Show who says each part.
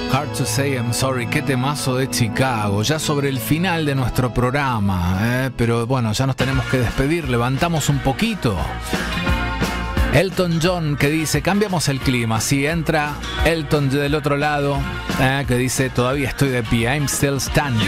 Speaker 1: Hard to Say I'm Sorry, qué temazo de Chicago, ya sobre el final de nuestro programa, pero bueno, ya nos tenemos que despedir, levantamos un poquito. Elton John que dice, cambiamos el clima, si entra Elton del otro lado, que dice, todavía estoy de pie, I'm still standing.